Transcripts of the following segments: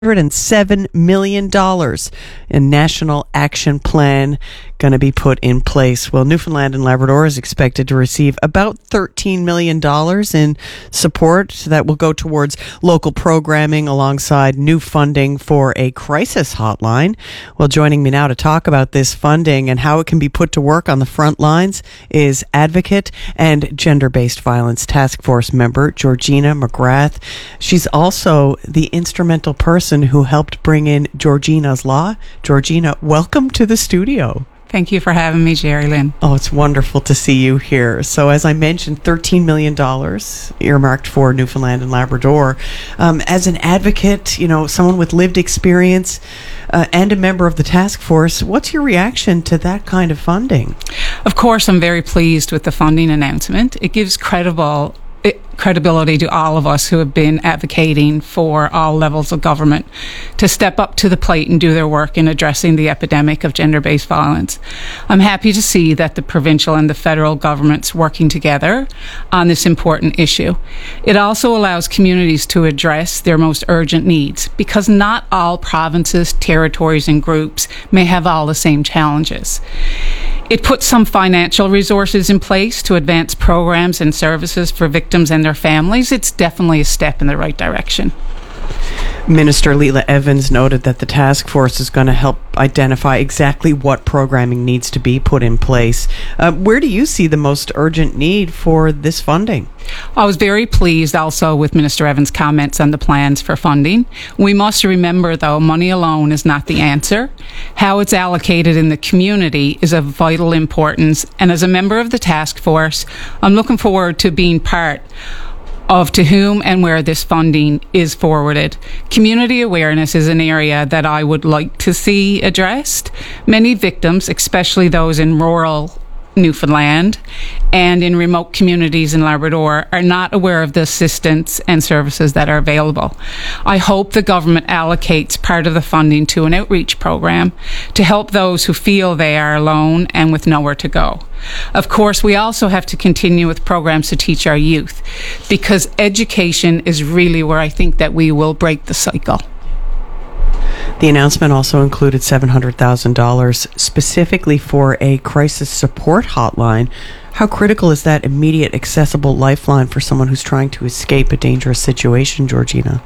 $107 million in national action plan going to be put in place. Well, Newfoundland and Labrador is expected to receive about $13 million in support that will go towards local programming alongside new funding for a crisis hotline. Well, joining me now to talk about this funding and how it can be put to work on the front lines is advocate and gender-based violence task force member Georgina McGrath. She's also the instrumental person who helped bring in Georgina's Law. Georgina, welcome to the studio. Thank you for having me, Jerry Lynn. Oh, it's wonderful to see you here. So as I mentioned, $13 million earmarked for Newfoundland and Labrador. As an advocate, someone with lived experience and a member of the task force, what's your reaction to that kind of funding? Of course, I'm very pleased with the funding announcement. It gives credibility to all of us who have been advocating for all levels of government to step up to the plate and do their work in addressing the epidemic of gender-based violence. I'm happy to see that the provincial and the federal governments working together on this important issue. It also allows communities to address their most urgent needs because not all provinces, territories, and groups may have all the same challenges. It puts some financial resources in place to advance programs and services for victims and their families. It's definitely a step in the right direction. Minister Leela Evans noted that the task force is going to help identify exactly what programming needs to be put in place. Where do you see the most urgent need for this funding? I was very pleased also with Minister Evans' comments on the plans for funding. We must remember, though, money alone is not the answer. How it's allocated in the community is of vital importance, and as a member of the task force, I'm looking forward to being part of to whom and where this funding is forwarded. Community awareness is an area that I would like to see addressed. Many victims, especially those in rural Newfoundland and in remote communities in Labrador, are not aware of the assistance and services that are available. I hope the government allocates part of the funding to an outreach program to help those who feel they are alone and with nowhere to go. Of course, we also have to continue with programs to teach our youth, because education is really where I think that we will break the cycle. The announcement also included $700,000 specifically for a crisis support hotline. How critical is that immediate, accessible lifeline for someone who's trying to escape a dangerous situation, Georgina?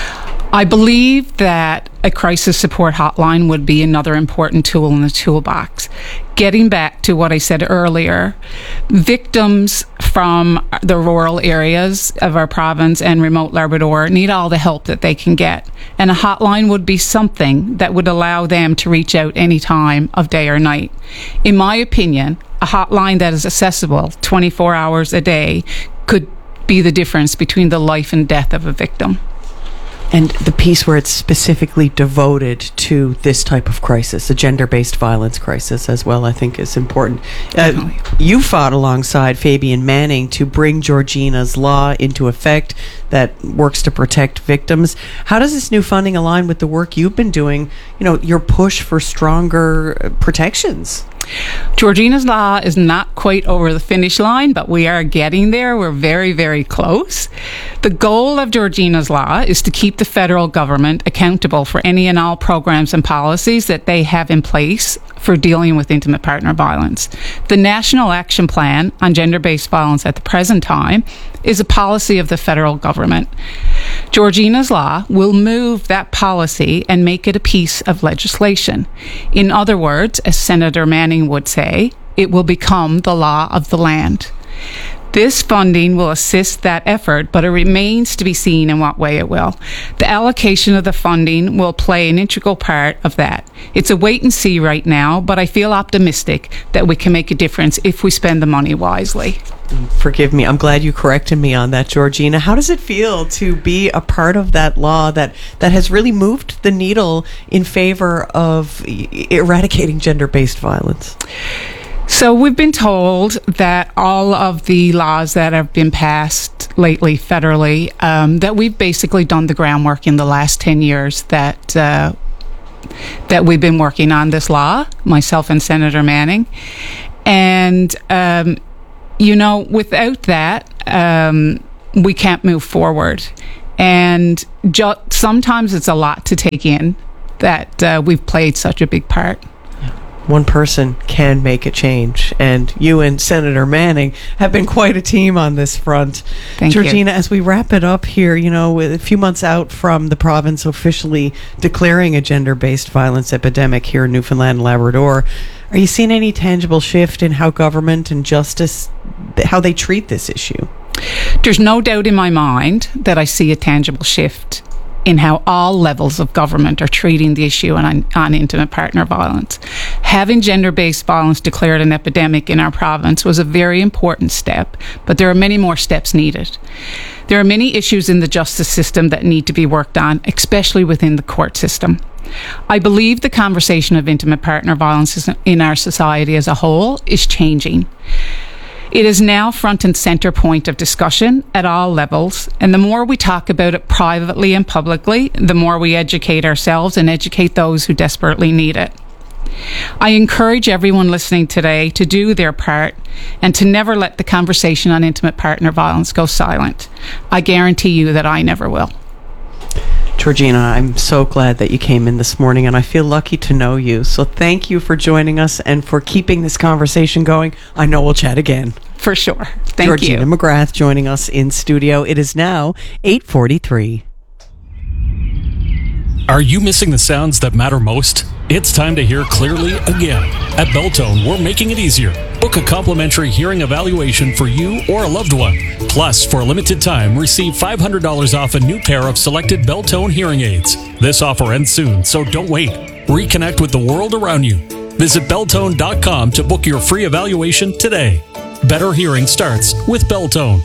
I believe that a crisis support hotline would be another important tool in the toolbox. Getting back to what I said earlier, victims from the rural areas of our province and remote Labrador need all the help that they can get. And a hotline would be something that would allow them to reach out any time of day or night. In my opinion, a hotline that is accessible 24 hours a day could be the difference between the life and death of a victim. And the piece where it's specifically devoted to this type of crisis, a gender-based violence crisis as well, I think is important. You fought alongside Fabian Manning to bring Georgina's Law into effect that works to protect victims. How does this new funding align with the work you've been doing, your push for stronger protections? Georgina's Law is not quite over the finish line, but we are getting there. We're very, very close. The goal of Georgina's Law is to keep the federal government accountable for any and all programs and policies that they have in place for dealing with intimate partner violence. The National Action Plan on Gender-Based Violence at the present time is a policy of the federal government. Georgina's Law will move that policy and make it a piece of legislation. In other words, as Senator Manning would say, it will become the law of the land. This funding will assist that effort, but it remains to be seen in what way it will. The allocation of the funding will play an integral part of that. It's a wait and see right now, but I feel optimistic that we can make a difference if we spend the money wisely. Forgive me, I'm glad you corrected me on that, Georgina. How does it feel to be a part of that law that has really moved the needle in favor of eradicating gender-based violence? So we've been told that all of the laws that have been passed lately federally, that we've basically done the groundwork in the last 10 years that we've been working on this law, myself and Senator Manning. And, without that, we can't move forward. And sometimes it's a lot to take in that we've played such a big part. One person can make a change, and you and Senator Manning have been quite a team on this front. Thank Georgina, you. as we wrap it up here, with a few months out from the province officially declaring a gender-based violence epidemic here in Newfoundland and Labrador, are you seeing any tangible shift in how government and justice, how they treat this issue? There's no doubt in my mind that I see a tangible shift in how all levels of government are treating the issue on intimate partner violence. Having gender-based violence declared an epidemic in our province was a very important step, but there are many more steps needed. There are many issues in the justice system that need to be worked on, especially within the court system. I believe the conversation of intimate partner violence in our society as a whole is changing. It is now front and center point of discussion at all levels, and the more we talk about it privately and publicly, the more we educate ourselves and educate those who desperately need it. I encourage everyone listening today to do their part and to never let the conversation on intimate partner violence go silent. I guarantee you that I never will. Georgina, I'm so glad that you came in this morning, and I feel lucky to know you. So thank you for joining us and for keeping this conversation going. I know we'll chat again. For sure. Thank Georgina you. McGrath joining us in studio. It is now 8:43. Are you missing the sounds that matter most? It's time to hear clearly again. At Beltone, we're making it easier. Book a complimentary hearing evaluation for you or a loved one. Plus, for a limited time, receive $500 off a new pair of selected Beltone hearing aids. This offer ends soon, so don't wait. Reconnect with the world around you. Visit Beltone.com to book your free evaluation today. Better hearing starts with Beltone.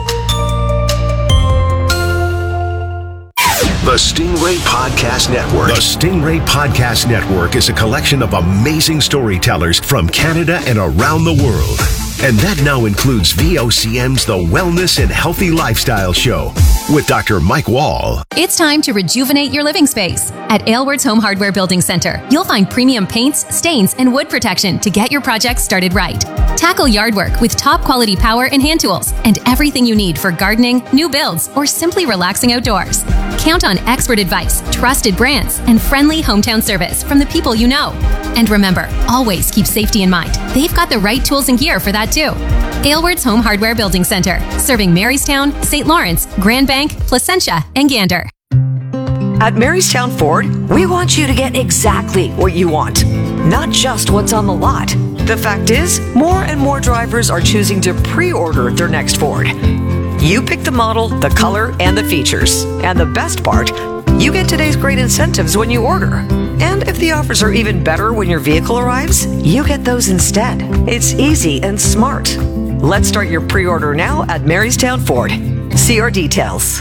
The Stingray Podcast Network. The Stingray Podcast Network is a collection of amazing storytellers from Canada and around the world. And that now includes VOCM's The Wellness and Healthy Lifestyle Show with Dr. Mike Wall. It's time to rejuvenate your living space. At Aylward's Home Hardware Building Center, you'll find premium paints, stains, and wood protection to get your project started right. Tackle yard work with top quality power and hand tools and everything you need for gardening, new builds, or simply relaxing outdoors. Count on expert advice, trusted brands, and friendly hometown service from the people you know. And remember, always keep safety in mind. They've got the right tools and gear for that too. Aylward's Home Hardware Building Center, serving Marystown, St. Lawrence, Grand Bank, Placentia, and Gander. At Marystown Ford, we want you to get exactly what you want, not just what's on the lot. The fact is, more and more drivers are choosing to pre-order their next Ford. You pick the model, the color, and the features. And the best part, you get today's great incentives when you order. And if the offers are even better when your vehicle arrives, you get those instead. It's easy and smart. Let's start your pre-order now at Marystown Ford. See our details.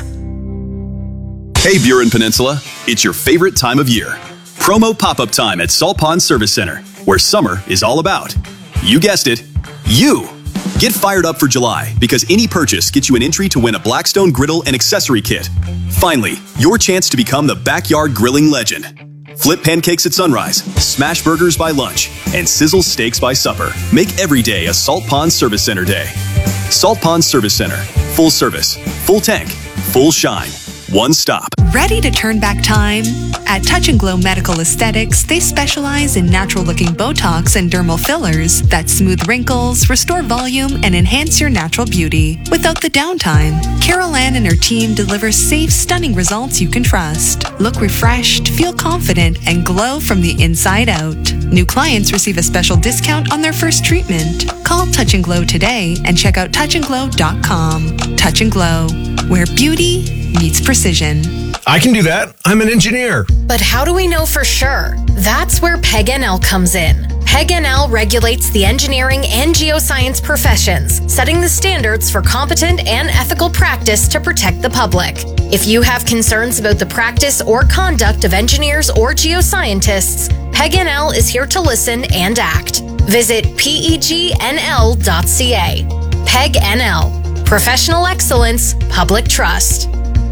Hey Burin Peninsula, it's your favorite time of year. Promo pop-up time at Salt Pond Service Center, where summer is all about. You guessed it, you! Get fired up for July, because any purchase gets you an entry to win a Blackstone griddle and accessory kit. Finally, your chance to become the backyard grilling legend. Flip pancakes at sunrise, smash burgers by lunch, and sizzle steaks by supper. Make every day a Salt Pond Service Center day. Salt Pond Service Center. Full service, full tank, full shine. One stop. Ready to turn back time? At Touch and Glow Medical Aesthetics, they specialize in natural-looking Botox and dermal fillers that smooth wrinkles, restore volume, and enhance your natural beauty without the downtime. Carol Ann and her team deliver safe, stunning results you can trust. Look refreshed, feel confident, and glow from the inside out. New clients receive a special discount on their first treatment. Call Touch and Glow today and check out touchandglow.com. Touch and Glow, where beauty meets precision. I can do that. I'm an engineer. But how do we know for sure? That's where PEG-NL comes in. PEG-NL regulates the engineering and geoscience professions, setting the standards for competent and ethical practice to protect the public. If you have concerns about the practice or conduct of engineers or geoscientists, PEG-NL is here to listen and act. Visit pegnl.ca. PEG-NL. Professional excellence, public trust.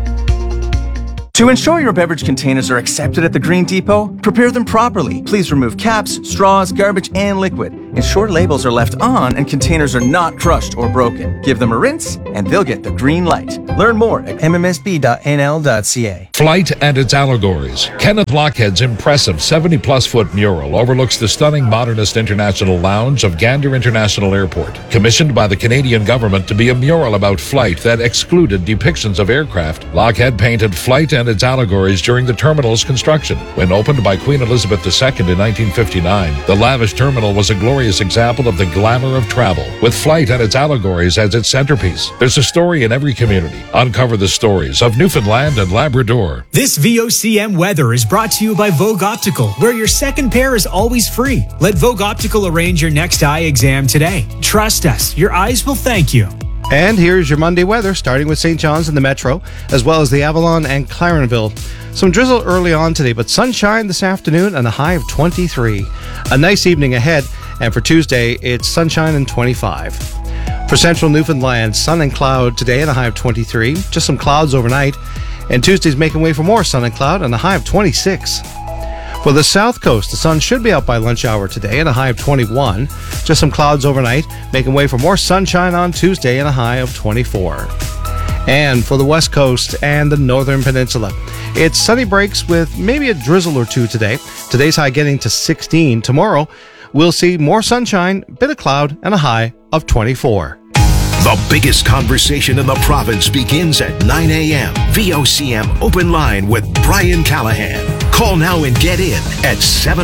To ensure your beverage containers are accepted at the Green Depot, prepare them properly. Please remove caps, straws, garbage, and liquid. ensure labels are left on and containers are not crushed or broken. Give them a rinse, and they'll get the green light. Learn more at mmsb.nl.ca. Flight and its allegories. Kenneth Lockhead's impressive 70-plus foot mural overlooks the stunning modernist international lounge of Gander International Airport, commissioned by the Canadian government to be a mural about flight that excluded depictions of aircraft. Lockhead painted flight and its allegories during the terminal's construction. When opened by Queen Elizabeth II in 1959, the lavish terminal was a glorious example of the glamour of travel, with flight and its allegories as its centerpiece. There's a story in every community. Uncover the stories of Newfoundland and Labrador. This VOCM weather is brought to you by Vogue Optical, where your second pair is always free. Let Vogue Optical arrange your next eye exam today. Trust us, your eyes will thank you. And here's your Monday weather, starting with St. John's and the Metro, as well as the Avalon and Clarenville. Some drizzle early on today, but sunshine this afternoon and a high of 23. A nice evening ahead, and for Tuesday, it's sunshine and 25. For central Newfoundland, sun and cloud today and a high of 23. Just some clouds overnight, and Tuesday's making way for more sun and cloud and a high of 26. For the south coast, the sun should be out by lunch hour today and a high of 21. Just some clouds overnight, making way for more sunshine on Tuesday and a high of 24. And for the west coast and the northern peninsula, it's sunny breaks with maybe a drizzle or two today. Today's high getting to 16. Tomorrow, we'll see more sunshine, bit of cloud, and a high of 24. The biggest conversation in the province begins at 9 a.m. VOCM Open Line with Brian Callahan. Call now and get in at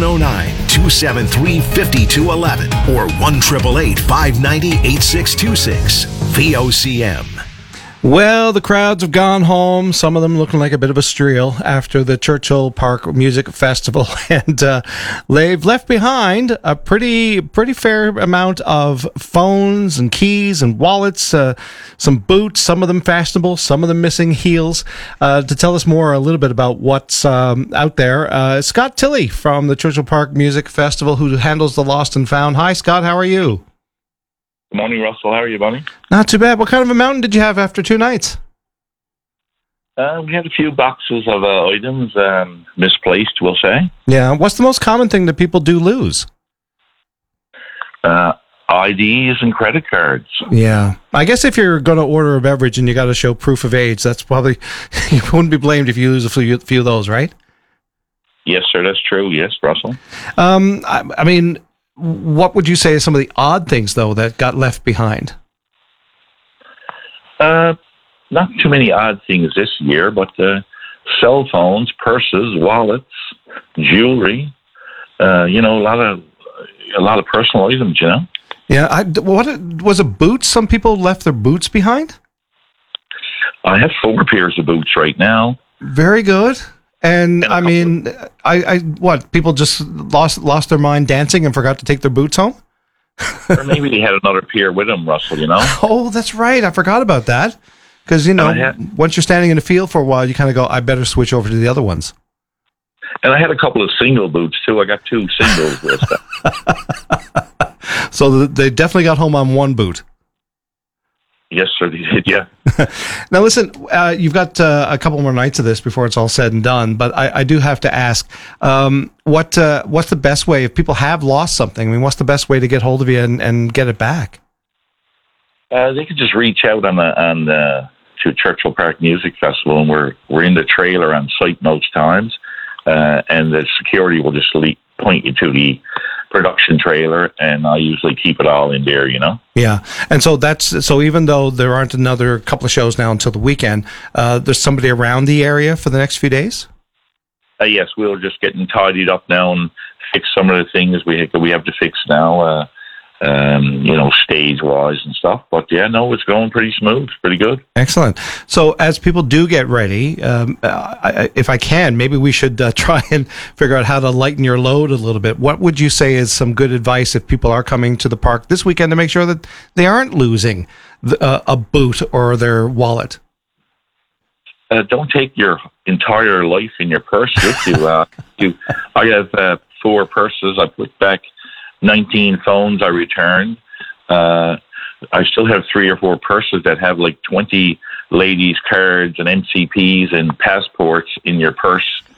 709-273-5211 or 1-888-590-8626. VOCM. Well, the crowds have gone home, some of them looking like a bit of a streel after the Churchill Park Music Festival, and they've left behind a pretty fair amount of phones and keys and wallets, some boots, some of them fashionable, some of them missing heels. To tell us more a little bit about what's out there, Scott Tilley from the Churchill Park Music Festival, who handles the Lost and Found. Hi, Scott, how are you? Good morning, Russell. How are you, buddy? Not too bad. What kind of a mountain did you have after 2 nights? We had a few boxes of items misplaced, we'll say. Yeah. What's the most common thing that people do lose? IDs and credit cards. Yeah. I guess if you're going to order a beverage and you got to show proof of age, that's probably, you wouldn't be blamed if you lose a few of those, right? Yes, sir. That's true. Yes, Russell. I mean, what would you say are some of the odd things, though, that got left behind? Not too many odd things this year, but cell phones, purses, wallets, jewelry, a lot of personal items, you know? Yeah. What was a boot? Some people left their boots behind? I have 4 pairs of boots right now. Very good. And I mean, what, people just lost their mind dancing and forgot to take their boots home? Or maybe they had another pair with them, Russell, you know? Oh, that's right. I forgot about that. Because, once you're standing in the field for a while, you kind of go, I better switch over to the other ones. And I had a couple of single boots, too. I got 2 singles with them. So they definitely got home on 1 boot. Yes, sir, they did, yeah. Now, listen, you've got a couple more nights of this before it's all said and done, but I do have to ask, what's the best way, if people have lost something, I mean, what's the best way to get hold of you and get it back? They could just reach out to Churchill Park Music Festival, and we're in the trailer on site most times, and the security will just point you to the production trailer, and I usually keep it all in there, you know? Yeah. And so even though there aren't another couple of shows now until the weekend, there's somebody around the area for the next few days? Yes, we're just getting tidied up now and fix some of the things we have to fix now, stage-wise and stuff. But yeah, no, it's going pretty smooth, pretty good. Excellent. So as people do get ready, if I can, maybe we should try and figure out how to lighten your load a little bit. What would you say is some good advice if people are coming to the park this weekend to make sure that they aren't losing a boot or their wallet? Don't take your entire life in your purse with you. I have 4 purses. I put back 19 phones I returned. I still have 3 or 4 purses that have like 20 ladies' cards and MCPs and passports in your purse.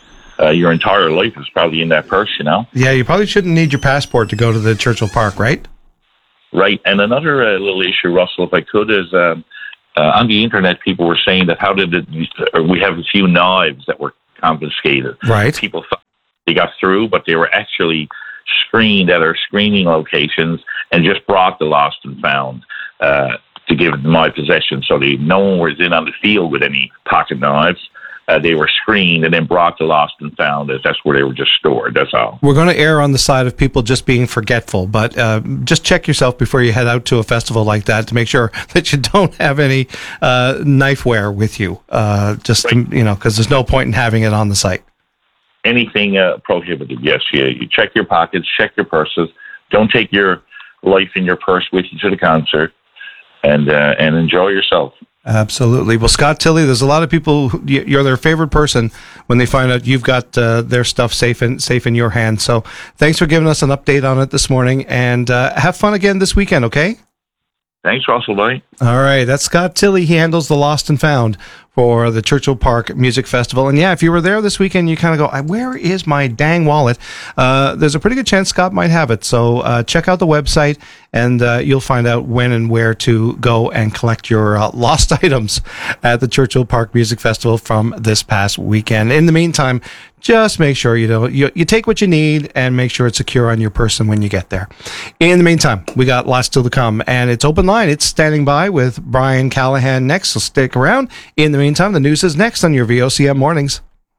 your entire life is probably in that purse, you know? Yeah, you probably shouldn't need your passport to go to the Churchill Park, right? Right. And another little issue, Russell, if I could, is on the internet, people were saying that we have a few knives that were confiscated. Right. People thought they got through, but they were actually screened at our screening locations and just brought the lost and found to give it my possession. So no one was in on the field with any pocket knives. They were screened and then brought to lost and found. That's where they were just stored. That's all. We're going to err on the side of people just being forgetful, but just check yourself before you head out to a festival like that to make sure that you don't have any knifeware with you. Because there's no point in having it on the site. Anything prohibited? Yes. You check your pockets, check your purses. Don't take your life in your purse with you to the concert, and enjoy yourself. Absolutely. Well, Scott Tilley, there's a lot of people you're their favorite person when they find out you've got their stuff safe in your hands. So thanks for giving us an update on it this morning, and have fun again this weekend, okay? Thanks, Russell. Bye. All right. That's Scott Tilley. He handles the Lost and Found for the Churchill Park Music Festival. And yeah, if you were there this weekend, you kind of go, where is my dang wallet? There's a pretty good chance Scott might have it. So check out the website, and you'll find out when and where to go and collect your lost items at the Churchill Park Music Festival from this past weekend. In the meantime, just make sure you take what you need and make sure it's secure on your person when you get there. In the meantime, we got lots still to come, and it's open line. It's standing by with Brian Callahan next, so stick around. In the meantime, the news is next on your VOCM Mornings.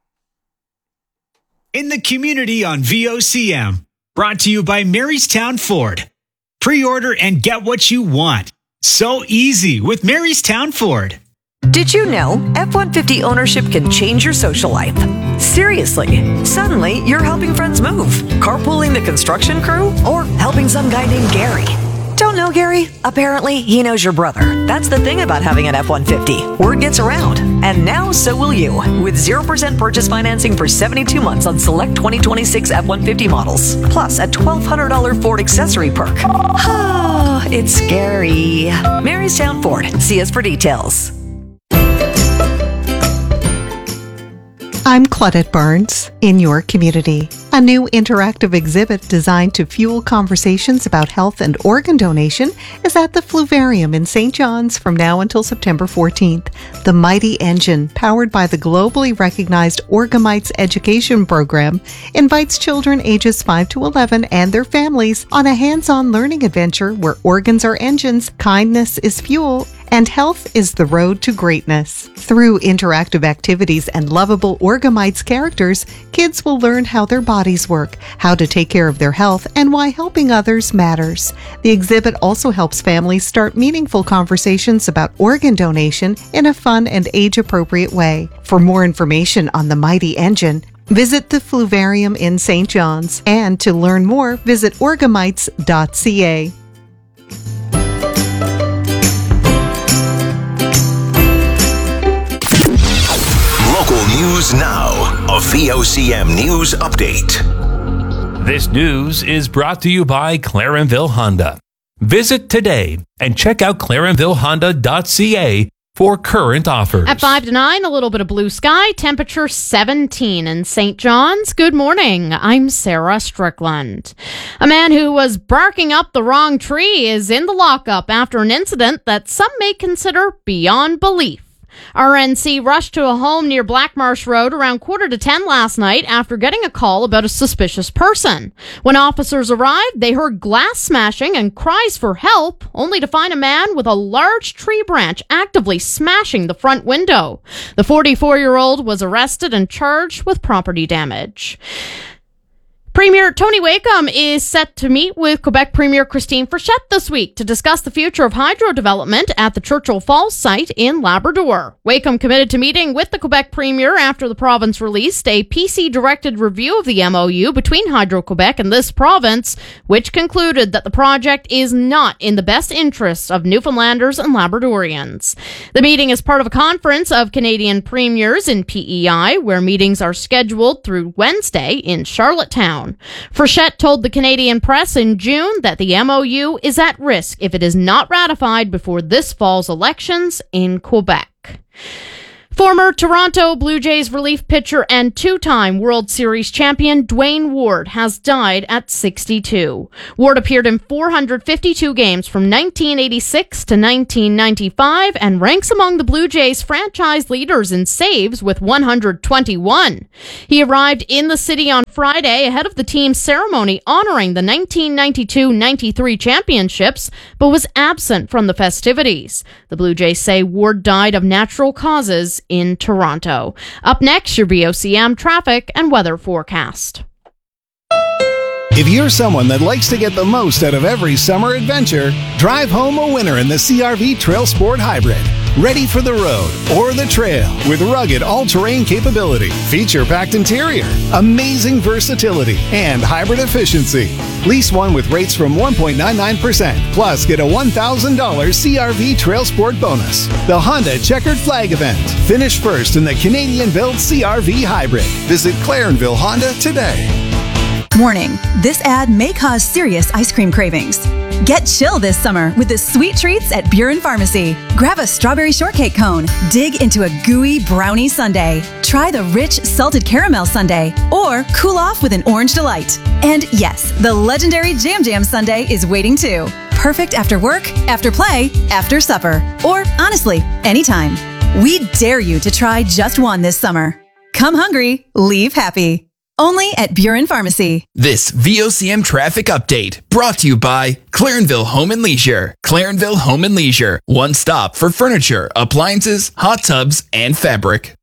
In the community on VOCM, brought to you by Marystown Ford. Pre-order and get what you want. So easy with Marystown Ford. Did you know F-150 ownership can change your social life? Seriously, suddenly you're helping friends move, carpooling the construction crew, or helping some guy named Gary. Don't know Gary? Apparently, he knows your brother. That's the thing about having an F-150. Word gets around. And now, so will you. With 0% purchase financing for 72 months on select 2026 F-150 models. Plus a $1,200 Ford accessory perk. Oh, it's scary. Marystown Ford. See us for details. I'm Claudette Barnes, in your community. A new interactive exhibit designed to fuel conversations about health and organ donation is at the Fluvarium in St. John's from now until September 14th. The Mighty Engine, powered by the globally recognized Orgamites Education Program, invites children ages 5 to 11 and their families on a hands-on learning adventure where organs are engines, kindness is fuel, and health is the road to greatness. Through interactive activities and lovable Orgamites characters, kids will learn how their bodies work, how to take care of their health, and why helping others matters. The exhibit also helps families start meaningful conversations about organ donation in a fun and age-appropriate way. For more information on the Mighty Engine, visit the Fluvarium in St. John's. And to learn more, visit orgamites.ca. Local news now. A VOCM News Update. This news is brought to you by Clarenville Honda. Visit today and check out clarenvillehonda.ca for current offers. At 5 to 9, a little bit of blue sky, temperature 17 in St. John's. Good morning. I'm Sarah Strickland. A man who was barking up the wrong tree is in the lockup after an incident that some may consider beyond belief. RNC rushed to a home near Blackmarsh Road around 9:45 last night after getting a call about a suspicious person. When officers arrived, they heard glass smashing and cries for help, only to find a man with a large tree branch actively smashing the front window. The 44-year-old was arrested and charged with property damage. Premier Tony Wakeham is set to meet with Quebec Premier Christine Frechette this week to discuss the future of hydro development at the Churchill Falls site in Labrador. Wakeham committed to meeting with the Quebec Premier after the province released a PC-directed review of the MOU between Hydro-Quebec and this province, which concluded that the project is not in the best interests of Newfoundlanders and Labradorians. The meeting is part of a conference of Canadian premiers in PEI, where meetings are scheduled through Wednesday in Charlottetown. Frechette told the Canadian press in June that the MOU is at risk if it is not ratified before this fall's elections in Quebec. Former Toronto Blue Jays relief pitcher and two-time World Series champion Dwayne Ward has died at 62. Ward appeared in 452 games from 1986 to 1995 and ranks among the Blue Jays franchise leaders in saves with 121. He arrived in the city on Friday ahead of the team's ceremony honoring the 1992-93 championships, but was absent from the festivities. The Blue Jays say Ward died of natural causes in Toronto. Up next, your VOCM traffic and weather forecast. If you're someone that likes to get the most out of every summer adventure, drive home a winner in the CR-V Trail Sport Hybrid. Ready for the road or the trail with rugged all-terrain capability, feature-packed interior, amazing versatility, and hybrid efficiency. Lease one with rates from 1.99%, plus get a $1,000 CR-V Trail Sport bonus. The Honda Checkered Flag event. Finish first in the Canadian-built CR-V Hybrid. Visit Clarenville Honda today. Warning, this ad may cause serious ice cream cravings. Get chill this summer with the sweet treats at Buren Pharmacy. Grab a strawberry shortcake cone, dig into a gooey brownie sundae, try the rich salted caramel sundae, or cool off with an orange delight. And yes, the legendary Jam Jam sundae is waiting too. Perfect after work, after play, after supper, or honestly, anytime. We dare you to try just one this summer. Come hungry, leave happy. Only at Buren Pharmacy. This VOCM traffic update brought to you by Clarenville Home and Leisure. Clarenville Home and Leisure. One stop for furniture, appliances, hot tubs, and fabric.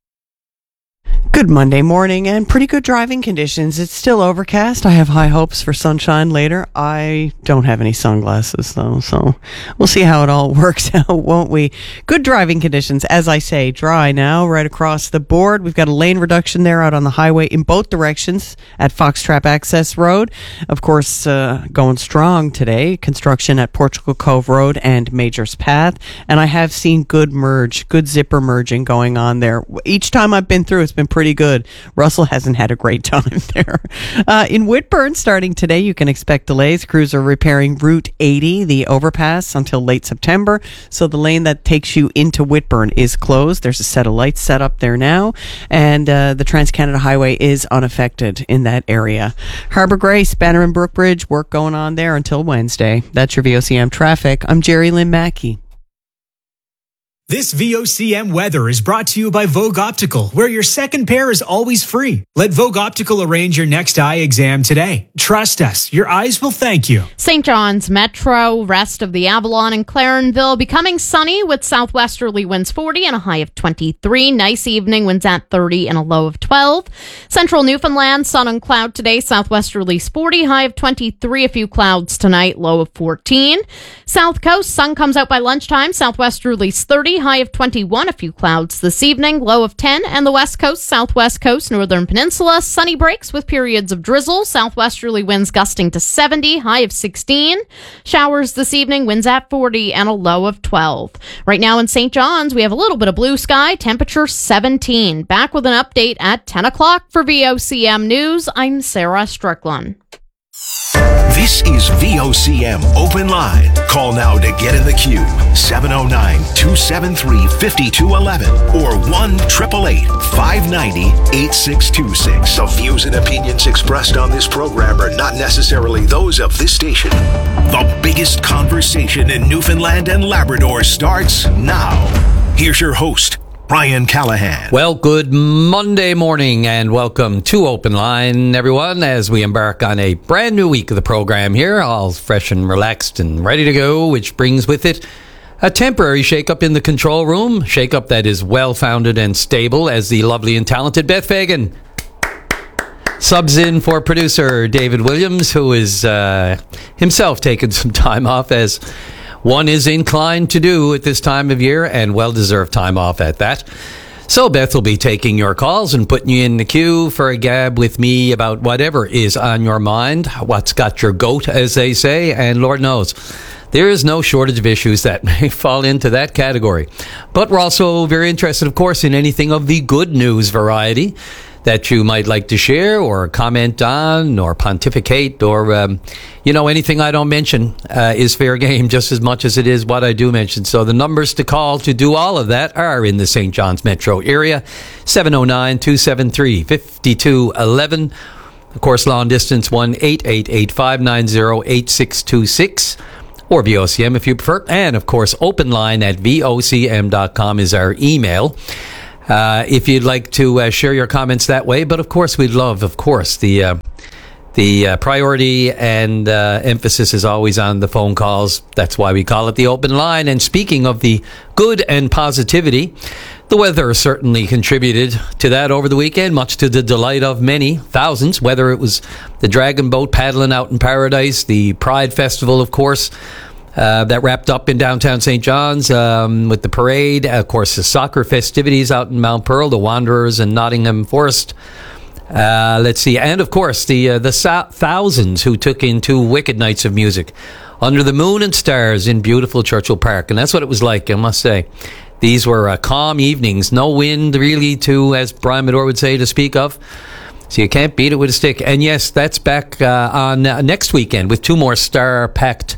Good Monday morning and pretty good driving conditions. It's still overcast. I have high hopes for sunshine later. I don't have any sunglasses though, so we'll see how it all works out, won't we? Good driving conditions, as I say, dry now right across the board. We've got a lane reduction there out on the highway in both directions at Foxtrap Access Road. Of course, going strong today, construction at Portugal Cove Road and Majors Path. And I have seen good zipper merging going on there. Each time I've been through, it's been pretty good. Russell hasn't had a great time there. In Whitburn, starting today, you can expect delays. Crews are repairing Route 80, the overpass, until late September. So the lane that takes you into Whitburn is closed. There's a set of lights set up there now. And the Trans-Canada Highway is unaffected in that area. Harbour Grace, Banner and Brookbridge, work going on there until Wednesday. That's your VOCM traffic. I'm Jerry Lynn Mackey. This VOCM weather is brought to you by Vogue Optical, where your second pair is always free. Let Vogue Optical arrange your next eye exam today. Trust us, your eyes will thank you. St. John's Metro, rest of the Avalon and Clarenville, becoming sunny with southwesterly winds 40 and a high of 23. Nice evening, winds at 30 and a low of 12. Central Newfoundland, sun and cloud today, southwesterlies 40, high of 23. A few clouds tonight, low of 14. South Coast, sun comes out by lunchtime, southwesterlies 30. High of 21, a few clouds this evening, low of 10, and the West Coast, Southwest Coast, Northern Peninsula, sunny breaks with periods of drizzle, southwesterly winds gusting to 70, high of 16. Showers this evening, winds at 40, and a low of 12. Right now in St. John's, we have a little bit of blue sky, temperature 17. Back with an update at 10 o'clock for VOCM News. I'm Sarah Strickland. This is VOCM Open Line. Call now to get in the queue. 709-273-5211 or 1-888-590-8626. The views and opinions expressed on this program are not necessarily those of this station. The biggest conversation in Newfoundland and Labrador starts now. Here's your host, Brian Callahan. Well, good Monday morning and welcome to Open Line, everyone, as we embark on a brand new week of the program here, all fresh and relaxed and ready to go, which brings with it a temporary shakeup in the control room, shakeup that is well-founded and stable, as the lovely and talented Beth Fagan subs in for producer David Williams, who is himself taking some time off, as one is inclined to do at this time of year, and well-deserved time off at that. So Beth will be taking your calls and putting you in the queue for a gab with me about whatever is on your mind, what's got your goat, as they say, and Lord knows, there is no shortage of issues that may fall into that category. But we're also very interested, of course, in anything of the good news variety. that you might like to share or comment on or pontificate or, anything I don't mention is fair game just as much as it is what I do mention. So the numbers to call to do all of that are in the St. John's metro area, 709-273-5211. Of course, long distance, 1-888-590-8626. Or VOCM if you prefer. And, of course, open line at vocm.com is our email. If you'd like to share your comments that way. But, of course, we'd love, the priority and emphasis is always on the phone calls. That's why we call it the open line. And speaking of the good and positivity, the weather certainly contributed to that over the weekend, much to the delight of many, thousands, whether it was the Dragon Boat paddling out in Paradise, the Pride Festival, of course, that wrapped up in downtown St. John's with the parade, of course, the soccer festivities out in Mount Pearl, the Wanderers and Nottingham Forest. Let's see, and of course, the thousands who took in 2 wicked nights of music under the moon and stars in beautiful Churchill Park, and that's what it was like, I must say. These were calm evenings, no wind really to, as Brian Medore would say, to speak of. So you can't beat it with a stick. And yes, that's back on next weekend with 2 more star-packed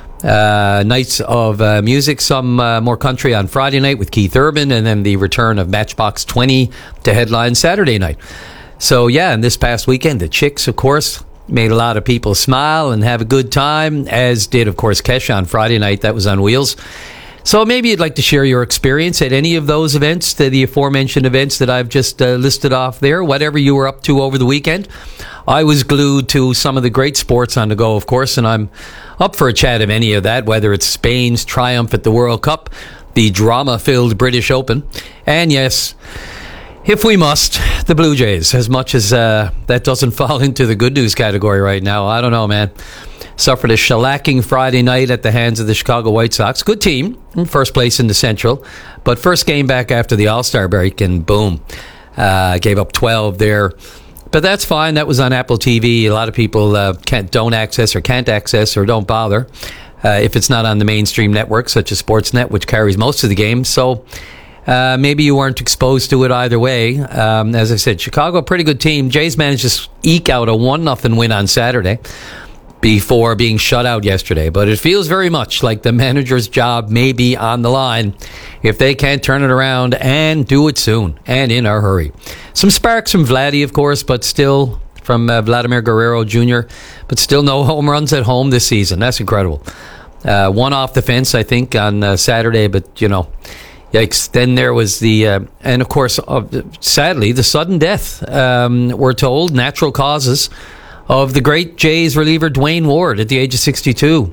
nights of music, some more country on Friday night with Keith Urban, and then the return of Matchbox 20 to headline Saturday night. So yeah, and this past weekend, the Chicks, of course, made a lot of people smile and have a good time, as did, of course, Kesha on Friday night. That was on Wheels. So maybe you'd like to share your experience at any of those events, the aforementioned events that I've just listed off there, whatever you were up to over the weekend. I was glued to some of the great sports on the go, of course, and I'm up for a chat of any of that, whether it's Spain's triumph at the World Cup, the drama-filled British Open, and yes, if we must, the Blue Jays, as much as that doesn't fall into the good news category right now. I don't know, man. Suffered a shellacking Friday night at the hands of the Chicago White Sox. Good team, in first place in the Central, but first game back after the All-Star break, and boom, gave up 12 there. But that's fine. That was on Apple TV. A lot of people don't access or can't access or don't bother if it's not on the mainstream network, such as Sportsnet, which carries most of the games. So maybe you weren't exposed to it either way. As I said, Chicago, pretty good team. Jays managed to eke out a 1-0 win on Saturday before being shut out yesterday. But it feels very much like the manager's job may be on the line if they can't turn it around and do it soon and in a hurry. Some sparks from Vladdy, of course, but still from Vladimir Guerrero Jr., but still no home runs at home this season. That's incredible. One off the fence, I think, on Saturday, but, yikes. Then there was and of course, sadly, the sudden death, we're told, natural causes, of the great Jays reliever Dwayne Ward at the age of 62,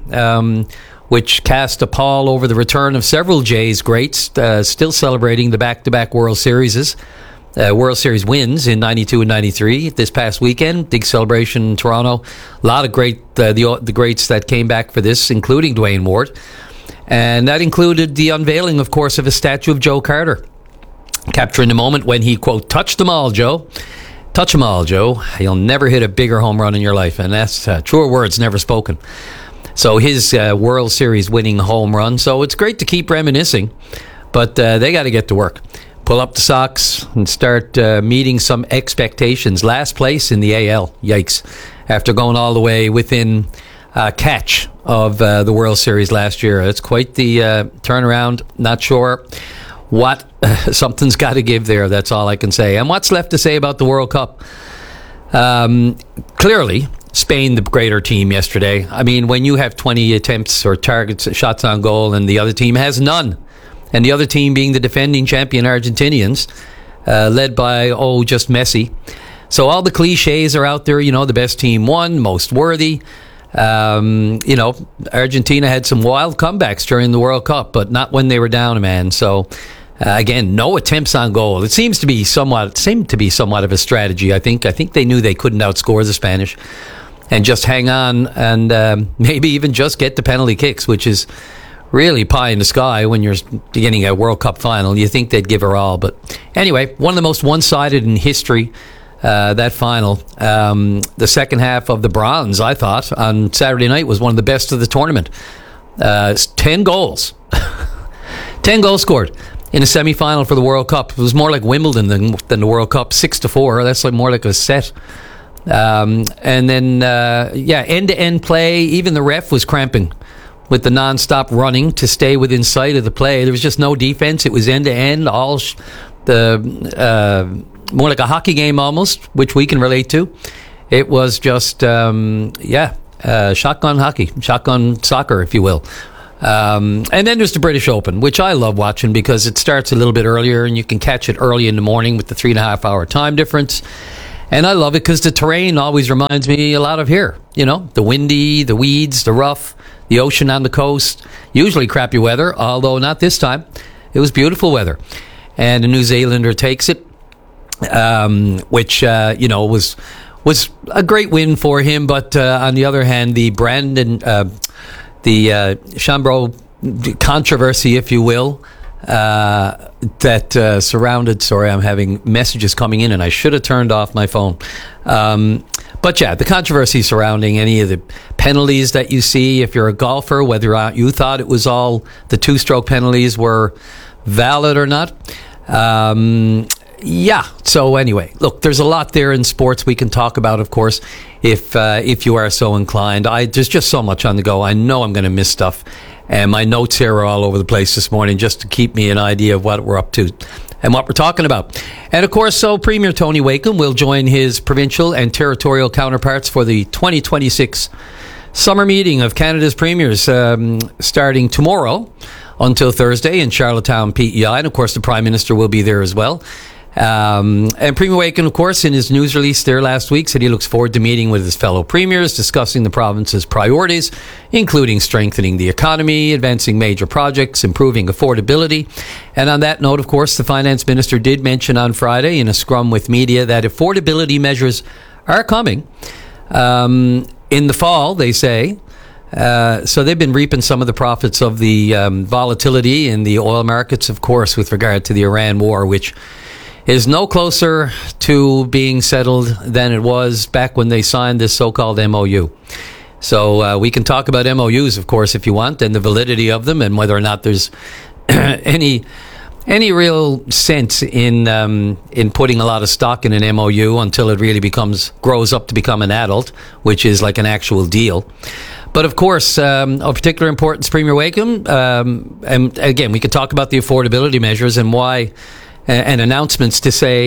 which cast a pall over the return of several Jays greats, still celebrating the back-to-back World Series wins in 92 and 93 this past weekend. Big celebration in Toronto. A lot of the greats that came back for this, including Dwayne Ward. And that included the unveiling, of course, of a statue of Joe Carter, capturing the moment when he, quote, touched them all, Joe. Touch them all, Joe. You'll never hit a bigger home run in your life. And that's truer words never spoken. So his World Series winning home run. So it's great to keep reminiscing, but they got to get to work. Pull up the socks and start meeting some expectations. Last place in the AL. Yikes. After going all the way within catch of the World Series last year. It's quite the turnaround. Not sure what something's got to give there. That's all I can say. And what's left to say about the World Cup? Clearly, Spain, the greater team yesterday. I mean, when you have 20 attempts or targets, shots on goal, and the other team has none, and the other team being the defending champion Argentinians, led by, just Messi. So all the cliches are out there. The best team won, most worthy. Argentina had some wild comebacks during the World Cup, but not when they were down a man. So, again, no attempts on goal. It seemed to be somewhat of a strategy. I think they knew they couldn't outscore the Spanish, and just hang on and maybe even just get the penalty kicks, which is really pie in the sky when you're getting a World Cup final. You think they'd give her all, but anyway, one of the most one-sided in history. That final, the second half of the bronze, I thought, on Saturday night was one of the best of the tournament. 10 goals. 10 goals scored. in a semi-final for the World Cup. It was more like Wimbledon than the World Cup, 6-4. That's like more like a set. And then, end-to-end play. Even the ref was cramping with the non-stop running to stay within sight of the play. There was just no defense. It was end-to-end, more like a hockey game almost, which we can relate to. It was just, shotgun hockey, shotgun soccer, if you will. And then there's the British Open, which I love watching because it starts a little bit earlier and you can catch it early in the morning with the 3.5 hour time difference. And I love it because the terrain always reminds me a lot of here. You know, the windy, the weeds, the rough, the ocean on the coast. Usually crappy weather, although not this time. It was beautiful weather. And the New Zealander takes it, which, was a great win for him. But on the other hand, the Chambreau controversy, if you will, that surrounded... Sorry, I'm having messages coming in and I should have turned off my phone. But yeah, the controversy surrounding any of the penalties that you see, if you're a golfer, whether or not you thought it was all the two-stroke penalties were valid or not. So anyway, look, there's a lot there in sports we can talk about, of course, if you are so inclined. There's just so much on the go. I know I'm going to miss stuff, and my notes here are all over the place this morning just to keep me an idea of what we're up to and what we're talking about. And of course, so Premier Tony Wakeham will join his provincial and territorial counterparts for the 2026 summer meeting of Canada's premiers, starting tomorrow until Thursday in Charlottetown, PEI. And of course, the Prime Minister will be there as well. And Premier Wakeham, of course, in his news release there last week, said he looks forward to meeting with his fellow premiers, discussing the province's priorities, including strengthening the economy, advancing major projects, improving affordability. And on that note, of course, the Finance Minister did mention on Friday in a scrum with media that affordability measures are coming in the fall, they say. So they've been reaping some of the profits of the volatility in the oil markets, of course, with regard to the Iran war, which is no closer to being settled than it was back when they signed this so-called MOU. So we can talk about MOUs, of course, if you want, and the validity of them, and whether or not there's any real sense in putting a lot of stock in an MOU until it really grows up to become an adult, which is like an actual deal. But of course, of particular importance, Premier Wakeham, and again, we could talk about the affordability measures and why, and announcements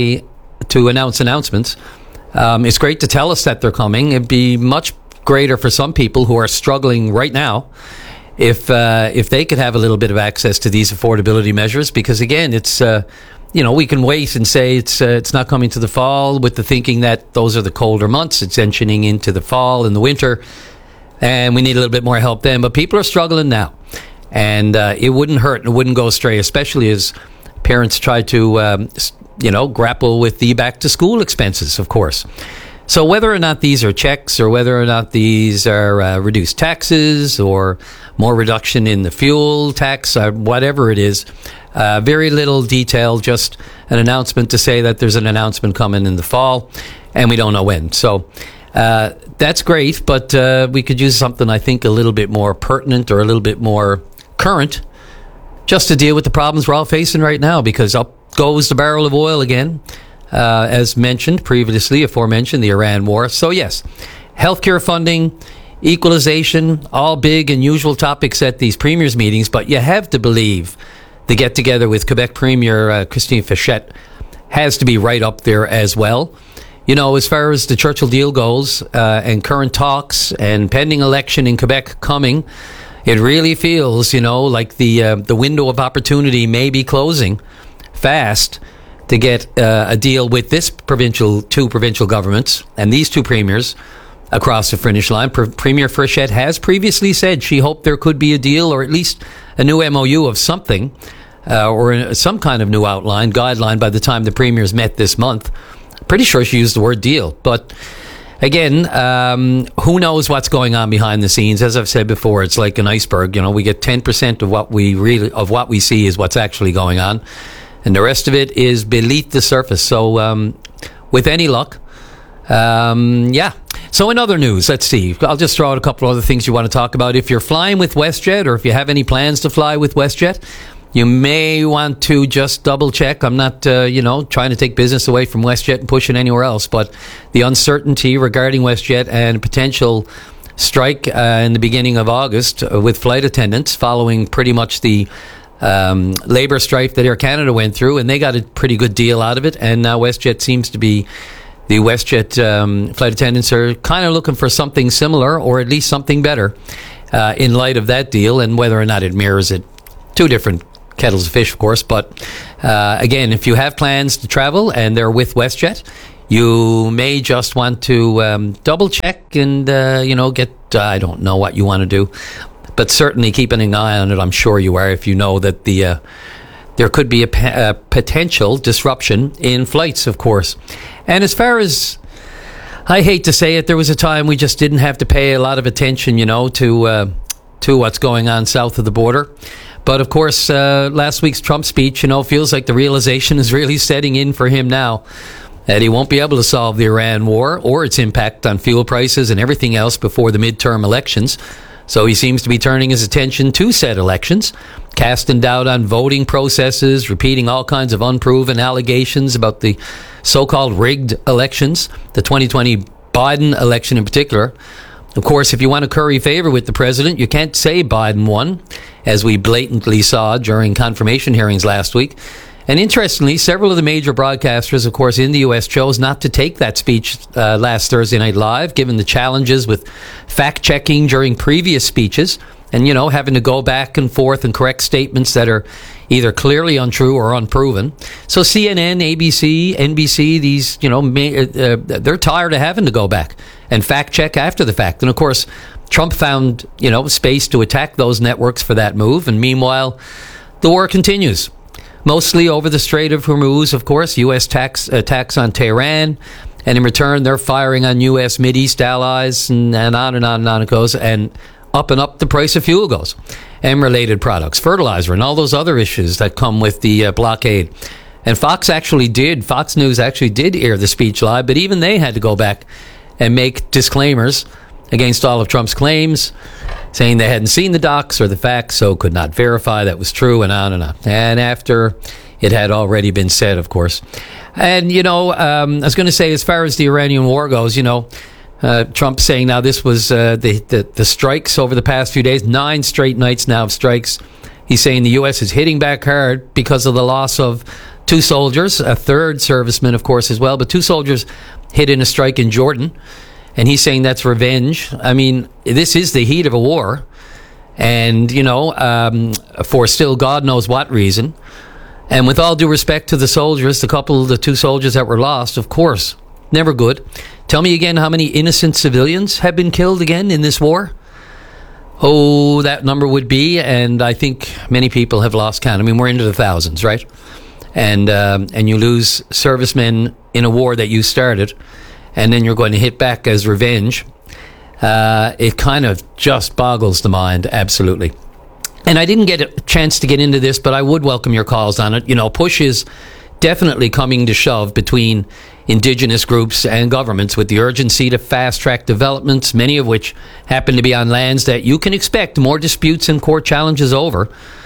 to announce announcements. It's great to tell us that they're coming. It'd be much greater for some people who are struggling right now if they could have a little bit of access to these affordability measures, because again, it's we can wait and say it's not coming to the fall with the thinking that those are the colder months. It's entering into the fall and the winter, and we need a little bit more help then. But people are struggling now, and it wouldn't hurt and it wouldn't go astray, especially as parents try to grapple with the back to school expenses, of course. So whether or not these are checks or whether or not these are reduced taxes or more reduction in the fuel tax, or whatever it is, very little detail, just an announcement to say that there's an announcement coming in the fall, and we don't know when. So that's great, but we could use something, I think, a little bit more pertinent or a little bit more current, just to deal with the problems we're all facing right now, because up goes the barrel of oil again. As mentioned previously, aforementioned, the Iran war. So yes, healthcare funding, equalization, all big and usual topics at these premiers meetings, but you have to believe the get-together with Quebec Premier Christine Fichette has to be right up there as well. You know, as far as the Churchill deal goes, and current talks and pending election in Quebec coming, it really feels, like the window of opportunity may be closing fast to get a deal with two provincial governments and these two premiers across the finish line. Premier Fichette has previously said she hoped there could be a deal, or at least a new MOU of something, or some kind of new guideline by the time the premiers met this month. Pretty sure she used the word deal, but again, who knows what's going on behind the scenes? As I've said before, it's like an iceberg. We get 10% of what we see is what's actually going on, and the rest of it is beneath the surface. So, with any luck, So in other news, let's see. I'll just throw out a couple other things you want to talk about. If you're flying with WestJet, or if you have any plans to fly with WestJet, You may want to just double check. I'm not, trying to take business away from WestJet and push it anywhere else, but the uncertainty regarding WestJet and potential strike in the beginning of August with flight attendants following pretty much the labor strife that Air Canada went through, and they got a pretty good deal out of it. And now WestJet seems to be, the WestJet flight attendants are kind of looking for something similar or at least something better in light of that deal, and whether or not it mirrors it. Two different kettles of fish, of course, but again, if you have plans to travel and they're with WestJet, you may just want to double check and, get, I don't know what you want to do, but certainly keeping an eye on it. I'm sure you are, if you know that there could be a potential disruption in flights, of course. And as far as, I hate to say it, there was a time we just didn't have to pay a lot of attention, to what's going on south of the border. But of course, last week's Trump speech, feels like the realization is really setting in for him now that he won't be able to solve the Iran war or its impact on fuel prices and everything else before the midterm elections. So he seems to be turning his attention to said elections, casting doubt on voting processes, repeating all kinds of unproven allegations about the so-called rigged elections, the 2020 Biden election in particular. Of course, if you want to curry favor with the president, you can't say Biden won, as we blatantly saw during confirmation hearings last week. And interestingly, several of the major broadcasters, of course, in the U.S. chose not to take that speech last Thursday Night Live, given the challenges with fact-checking during previous speeches and, having to go back and forth and correct statements that are either clearly untrue or unproven. So CNN, ABC, NBC, these, they're tired of having to go back and fact-check after the fact. And, of course, Trump found, space to attack those networks for that move. And meanwhile, the war continues. Mostly over the Strait of Hormuz, of course, U.S. attacks on Tehran, and in return, they're firing on U.S. Mideast allies, and on and on and on it goes, and up the price of fuel goes, and related products, fertilizer, and all those other issues that come with the blockade. And Fox News actually did air the speech live, but even they had to go back and make disclaimers against all of Trump's claims, saying they hadn't seen the docs or the facts, so could not verify that was true, and on and on. And after it had already been said, of course. And, I was going to say, as far as the Iranian war goes, Trump saying now this was the strikes over the past few days, 9 straight nights now of strikes. He's saying the U.S. is hitting back hard because of the loss of 2 soldiers, a 3rd serviceman, of course, as well, but 2 soldiers hit in a strike in Jordan. And he's saying that's revenge. I mean, this is the heat of a war. And, for still God knows what reason. And with all due respect to the soldiers, the 2 soldiers that were lost, of course, never good. Tell me again how many innocent civilians have been killed again in this war? Oh, that number would be, and I think many people have lost count. I mean, we're into the thousands, right? And you lose servicemen in a war that you started, and then you're going to hit back as revenge. It kind of just boggles the mind, absolutely. And I didn't get a chance to get into this, but I would welcome your calls on it. Push is definitely coming to shove between indigenous groups and governments with the urgency to fast-track developments, many of which happen to be on lands that you can expect more disputes and court challenges over.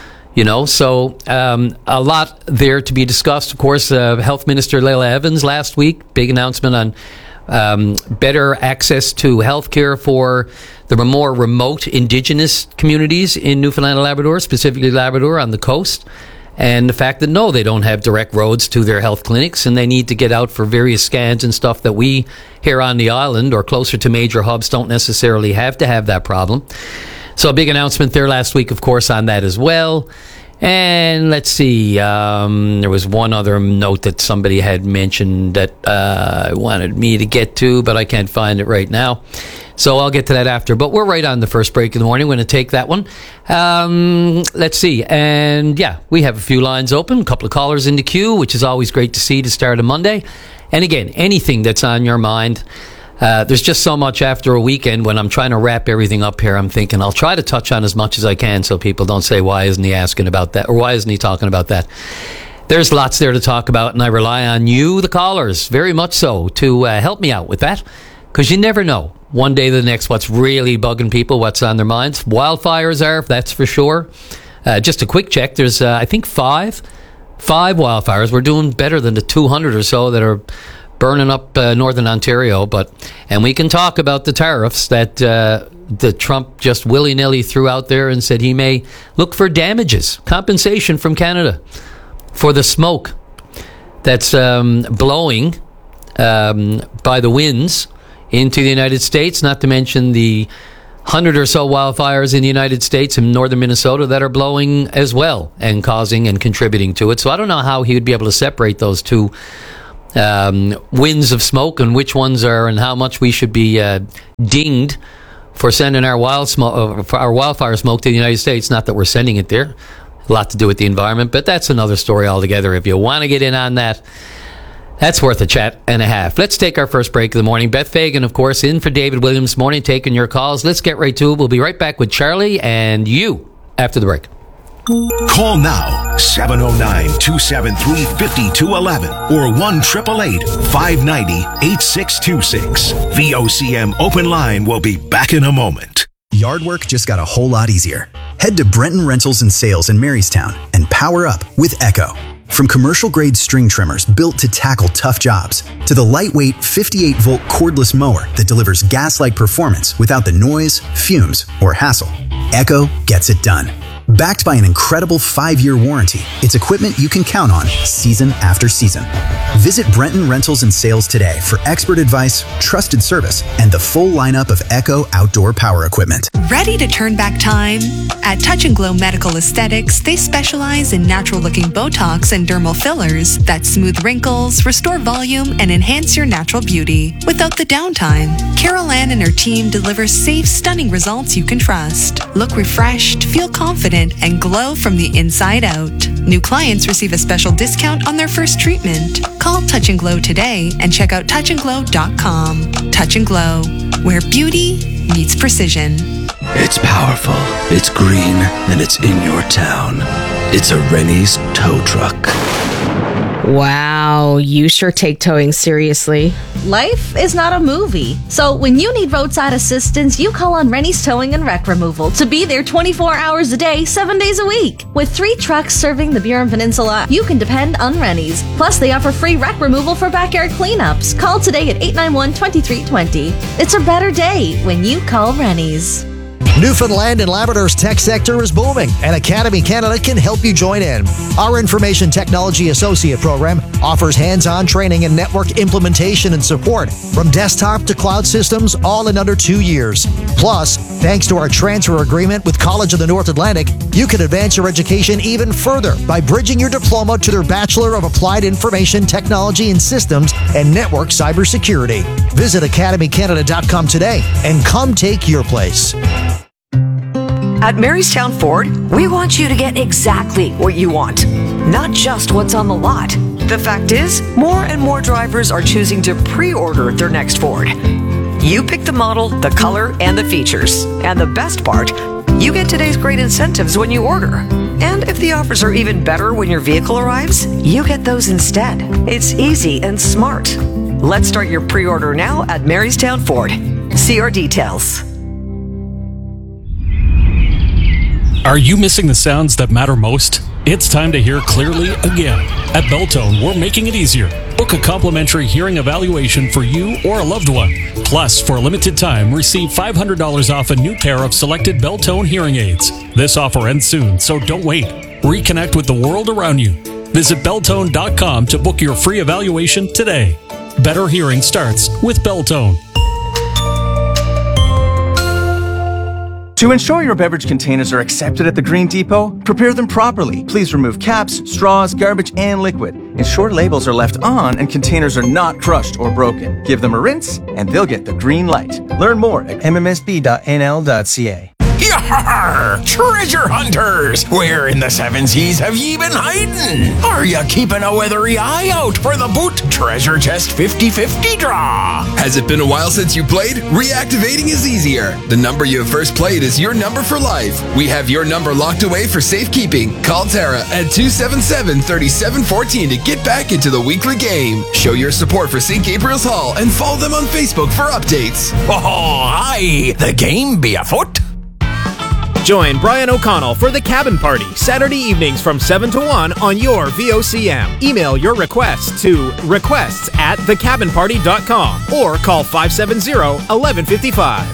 So a lot there to be discussed. Of course, Health Minister Leila Evans last week, big announcement on better access to health care for the more remote indigenous communities in Newfoundland and Labrador, specifically Labrador on the coast. And the fact that, no, they don't have direct roads to their health clinics, and they need to get out for various scans and stuff that we here on the island or closer to major hubs don't necessarily have to have that problem. So a big announcement there last week, of course, on that as well. And let's see, there was one other note that somebody had mentioned that wanted me to get to, but I can't find it right now. So I'll get to that after. But we're right on the first break of the morning. We're going to take that one. Let's see. And yeah, we have a few lines open, a couple of callers in the queue, which is always great to see to start a Monday. And again, anything that's on your mind. There's just so much after a weekend when I'm trying to wrap everything up here. I'm thinking I'll try to touch on as much as I can so people don't say, why isn't he asking about that? Or why isn't he talking about that? There's lots there to talk about, and I rely on you, the callers, very much so, to help me out with that. Because you never know, one day to the next, what's really bugging people, what's on their minds. Wildfires are, that's for sure. just a quick check, there's, I think, five wildfires. We're doing better than the 200 or so that are burning up northern Ontario. And we can talk about the tariffs that the Trump just willy-nilly threw out there and said he may look for damages, compensation from Canada for the smoke that's blowing by the winds into the United States, not to mention the 100 or so wildfires in the United States and northern Minnesota that are blowing as well and causing and contributing to it. So I don't know how he would be able to separate those two winds of smoke and which ones are and how much we should be dinged for sending our wildfire smoke to the United States. Not that we're sending it there. A lot to do with the environment, but that's another story altogether. If you want to get in on that, that's worth a chat and a half. Let's take our first break of the morning. Beth Fagan, of course, in for David Williams this morning, taking your calls. Let's get right to it. We'll be right back with Charlie and you after the break. Call now, 709-273-5211 or 1-888-590-8626. VOCM Open Line will be back in a moment. Yard work just got a whole lot easier. Head to Brenton Rentals and Sales in Marystown and power up with Echo. From commercial-grade string trimmers built to tackle tough jobs, to the lightweight 58-volt cordless mower that delivers gas-like performance without the noise, fumes, or hassle, Echo gets it done. Backed by an incredible 5-year warranty, it's equipment you can count on season after season. Visit Brenton Rentals and Sales today for expert advice, trusted service, and the full lineup of Echo outdoor power equipment. Ready to turn back time? At Touch and Glow Medical Aesthetics, they specialize in natural-looking Botox and dermal fillers that smooth wrinkles, restore volume, and enhance your natural beauty without the downtime. Carol Ann and her team deliver safe, stunning results you can trust. Look refreshed, feel confident, and glow from the inside out. New clients receive a special discount on their first treatment. Call Touch and Glow today and check out touchandglow.com. Touch and Glow, where beauty meets precision. It's powerful, it's green, and it's in your town. It's a Rennie's tow truck. Wow, you sure take towing seriously. Life is not a movie. So when you need roadside assistance, you call on Rennie's Towing and Wreck Removal to be there 24 hours a day, 7 days a week. With 3 trucks serving the Burin Peninsula, you can depend on Rennie's. Plus, they offer free wreck removal for backyard cleanups. Call today at 891-2320. It's a better day when you call Rennie's. Newfoundland and Labrador's tech sector is booming, and Academy Canada can help you join in. Our Information Technology Associate program offers hands-on training in network implementation and support, from desktop to cloud systems, all in under 2 years. Plus, thanks to our transfer agreement with College of the North Atlantic, you can advance your education even further by bridging your diploma to their Bachelor of Applied Information Technology and Systems and Network Cybersecurity. Visit academycanada.com today and come take your place. At Marystown Ford, we want you to get exactly what you want, not just what's on the lot. The fact is, more and more drivers are choosing to pre-order their next Ford. You pick the model, the color, and the features. And the best part, you get today's great incentives when you order. And if the offers are even better when your vehicle arrives, you get those instead. It's easy and smart. Let's start your pre-order now at Marystown Ford. See our details. Are you missing the sounds that matter most? It's time to hear clearly again. At Beltone, we're making it easier. Book a complimentary hearing evaluation for you or a loved one. Plus, for a limited time, receive $500 off a new pair of selected Beltone hearing aids. This offer ends soon, so don't wait. Reconnect with the world around you. Visit Beltone.com to book your free evaluation today. Better hearing starts with Beltone. To ensure your beverage containers are accepted at the Green Depot, prepare them properly. Please remove caps, straws, garbage, and liquid. Ensure labels are left on and containers are not crushed or broken. Give them a rinse, and they'll get the green light. Learn more at mmsb.nl.ca. Yar! Treasure hunters! Where in the 7 seas have ye been hiding? Are ya keeping a weathery eye out for the Boot Treasure Chest 50/50 draw? Has it been a while since you played? Reactivating is easier. The number you have first played is your number for life. We have your number locked away for safekeeping. Call Tara at 277-3714 to get back into the weekly game. Show your support for St. Gabriel's Hall and follow them on Facebook for updates. Oh, aye! The game be afoot. Join Brian O'Connell for The Cabin Party, Saturday evenings from 7 to 1 on your VOCM. Email your requests to requests@thecabinparty.com or call 570-1155.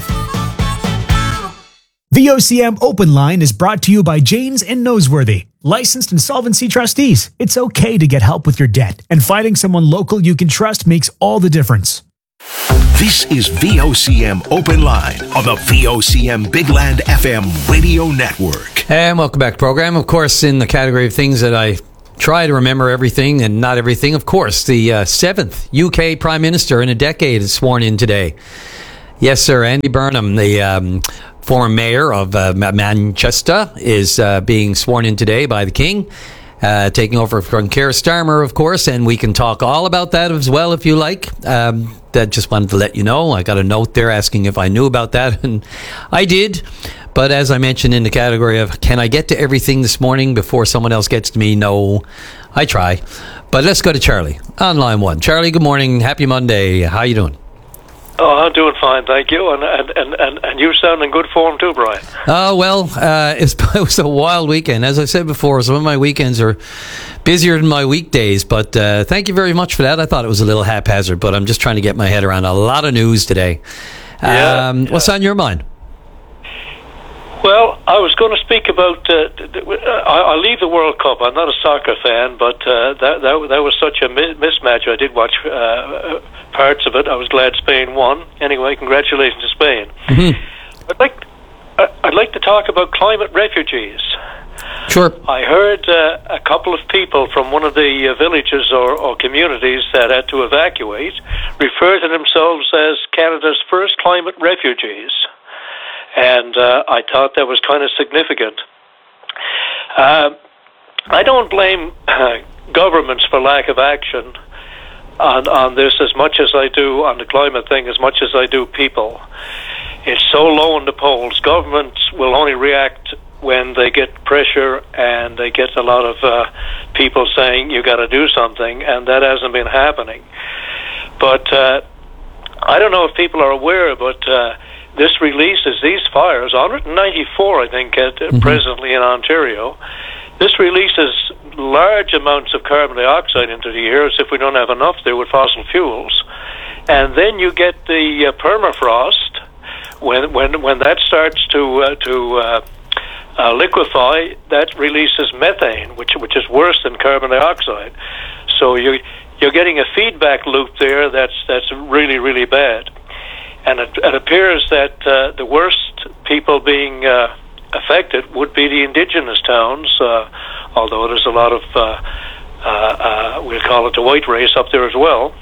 VOCM Open Line is brought to you by Janes and Noseworthy, licensed insolvency trustees. It's okay to get help with your debt, and finding someone local you can trust makes all the difference. This is VOCM Open Line on the VOCM Bigland FM radio network. And welcome back to the program. Of course, in the category of things that I try to remember everything and not everything, of course, the seventh UK Prime Minister in a decade is sworn in today. Yes, sir. Andy Burnham, the former mayor of Manchester, is being sworn in today by the King, taking over from Keir Starmer, of course, and we can talk all about that as well if you like. That just wanted to let you know. I got a note there asking if I knew about that, and I did. But as I mentioned in the category of can I get to everything this morning before someone else gets to me? No, I try. But let's go to Charlie on line one. Charlie, good morning. Happy Monday. How you doing? Oh, I'm doing fine, thank you, and you sound in good form too, Brian. Oh, well, it was a wild weekend. As I said before, some of my weekends are busier than my weekdays, but thank you very much for that. I thought it was a little haphazard, but I'm just trying to get my head around a lot of news today. What's on your mind? Well, I was going to speak about. I leave the World Cup. I'm not a soccer fan, but that was such a mismatch. I did watch parts of it. I was glad Spain won. Anyway, congratulations to Spain. Mm-hmm. I'd like to talk about climate refugees. Sure. I heard a couple of people from one of the villages or communities that had to evacuate refer to themselves as Canada's first climate refugees. And I thought that was kind of significant. I don't blame governments for lack of action on this as much as I do on the climate thing, as much as I do people. It's so low in the polls. Governments will only react when they get pressure and they get a lot of people saying you got to do something, and that hasn't been happening. But I don't know if people are aware, but this releases these fires, 194, I think, presently in Ontario. This releases large amounts of carbon dioxide into the air, as if we don't have enough there with fossil fuels. And then you get the permafrost. When that starts to liquefy, that releases methane, which is worse than carbon dioxide. So you're getting a feedback loop there that's really, really bad. And it appears that the worst people being affected would be the indigenous towns, although there's a lot of, we'll call it the white race up there as well.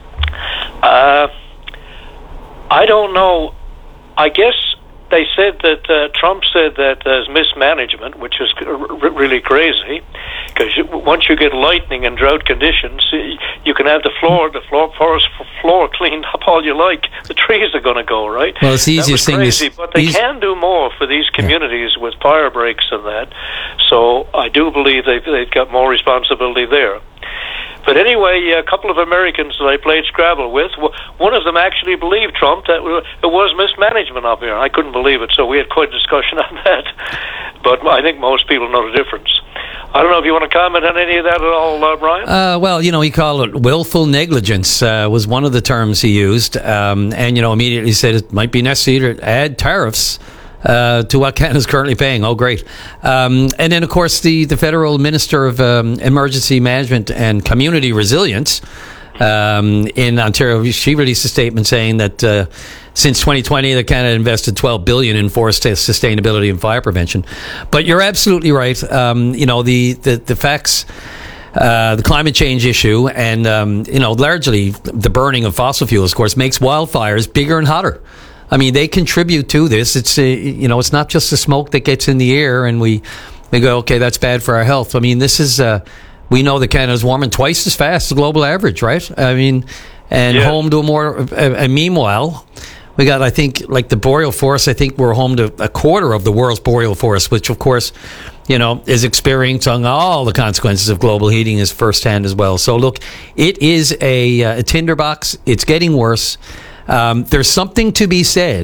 I don't know. I guess they said that Trump said that there's mismanagement, which is really crazy, because once you get lightning and drought conditions, you can have the forest floor cleaned up all you like. The trees are going to go, right? Well, it's the easiest thing is, but they can do more for these communities with fire breaks and that. So I do believe they've got more responsibility there. But anyway, a couple of Americans that I played Scrabble with, one of them actually believed Trump that it was mismanagement up here. I couldn't believe it, so we had quite a discussion on that. But I think most people know the difference. I don't know if you want to comment on any of that at all, Brian? Well, he called it willful negligence was one of the terms he used. And, immediately said it might be necessary to add tariffs to what Canada's currently paying. Oh, great. And then, of course, the Federal Minister of Emergency Management and Community Resilience in Ontario, she released a statement saying that since 2020, that Canada invested $12 billion in forest sustainability and fire prevention. But you're absolutely right. The facts, the climate change issue, and largely the burning of fossil fuels, of course, makes wildfires bigger and hotter. I mean, they contribute to this. It's it's not just the smoke that gets in the air, and we go, okay, that's bad for our health. I mean, this is we know that Canada's warming twice as fast as the global average, right? I mean, and home to a more. And meanwhile, we got, I think, like the boreal forest. I think we're home to a quarter of the world's boreal forest, which, of course, is experiencing all the consequences of global heating is firsthand as well. So, look, it is a tinderbox. It's getting worse. There's something to be said,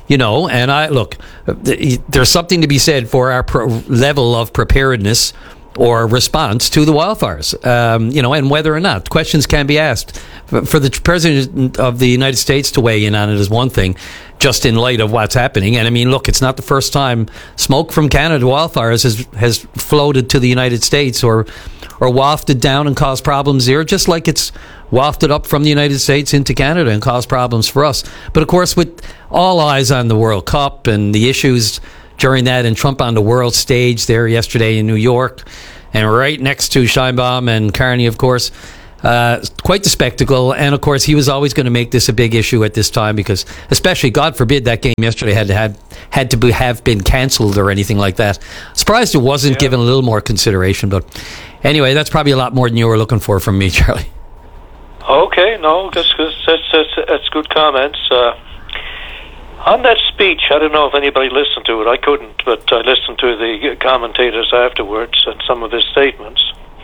And there's something to be said for our level of preparedness or response to the wildfires, and whether or not questions can be asked. For the President of the United States to weigh in on it is one thing, just in light of what's happening. And I mean, look, it's not the first time smoke from Canada wildfires has floated to the United States or wafted down and caused problems here, just like it's wafted up from the United States into Canada and caused problems for us. But of course, with all eyes on the World Cup and the issues during that, and Trump on the world stage there yesterday in New York, and right next to Sheinbaum and Carney, of course, quite the spectacle. And of course, he was always going to make this a big issue at this time because, especially, God forbid, that game yesterday had to have been cancelled or anything like that. Surprised it wasn't given a little more consideration. But anyway, that's probably a lot more than you were looking for from me, Charlie. Okay, no, that's good comments. On that speech, I don't know if anybody listened to it. I couldn't, but I listened to the commentators afterwards and some of his statements.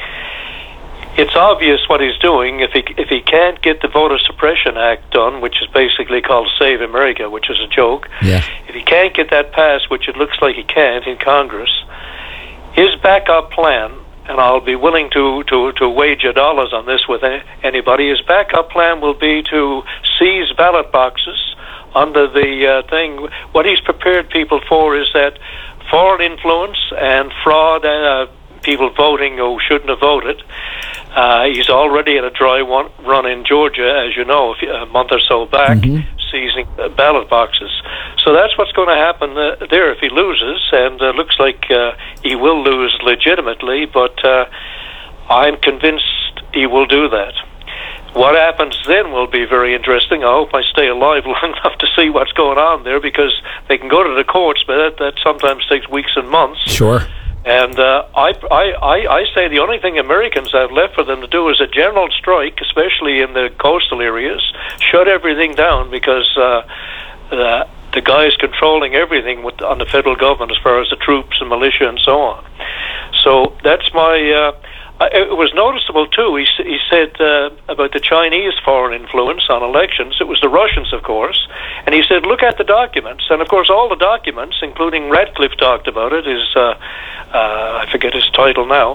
It's obvious what he's doing. If he can't get the Voter Suppression Act done, which is basically called Save America, which is a joke. Yeah. If he can't get that passed, which it looks like he can't in Congress, his backup plan, and I'll be willing to wager dollars on this with anybody, his backup plan will be to seize ballot boxes under the thing. What he's prepared people for is that foreign influence and fraud, people voting who shouldn't have voted. He's already had a dry run in Georgia, as you know, a month or so back, seizing ballot boxes. So that's what's going to happen there if he loses, and looks like he will lose legitimately, but I'm convinced he will do that. What happens then will be very interesting. I hope I stay alive long enough to see what's going on there, because they can go to the courts, but that sometimes takes weeks and months. Sure. And I say the only thing Americans have left for them to do is a general strike, especially in the coastal areas, shut everything down, because the guys controlling everything on the federal government as far as the troops and militia and so on. So that's my... it was noticeable, too. He said about the Chinese foreign influence on elections. It was the Russians, of course. And he said, look at the documents. And, of course, all the documents, including Radcliffe talked about it, is, I forget his title now.